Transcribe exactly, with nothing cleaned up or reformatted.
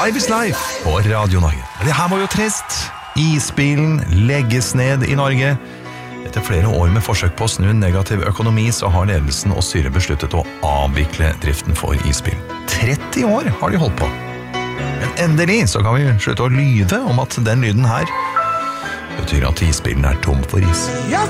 Live is Life på Radio Norge. Det her var jo trist. Isbilen legges ned i Norge. Etter flere år med forsøk på å snu negativ økonomi, så har ledelsen og styret besluttet å avvikle driften for isbilen. tretti år har de holdt på. Men endelig så kan vi slutte å lyve om at den lyden her betyr at isbilen er tom for is.